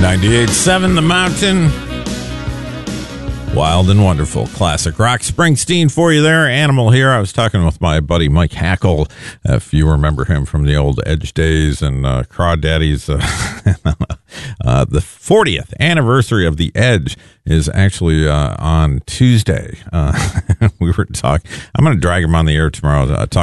98.7 The Mountain. Wild and wonderful classic rock. Springsteen for you there. Animal here. I was talking with my buddy Mike Hackle, if you remember him from the old Edge days and Crawdaddies. The 40th anniversary of the Edge is actually on Tuesday. We were talking. I'm going to drag him on the air tomorrow.